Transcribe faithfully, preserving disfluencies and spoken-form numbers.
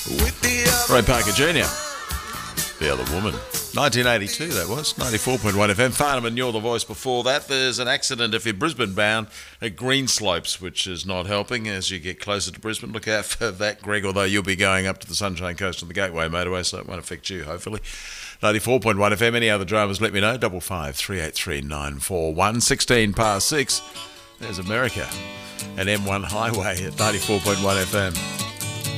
Ray Parker Junior The Other Woman. nineteen eighty-two that was, ninety-four point one F M. Farnham and You're the Voice before that. There's an accident if you're Brisbane bound at Greenslopes, which is not helping as you get closer to Brisbane. Look out for that, Greg, although you'll be going up to the Sunshine Coast on the Gateway motorway, so it won't affect you, hopefully. ninety-four point one F M. Any other dramas, let me know. Double five three eight three nine four one. sixteen past six. There's America and M one Highway at ninety-four point one F M.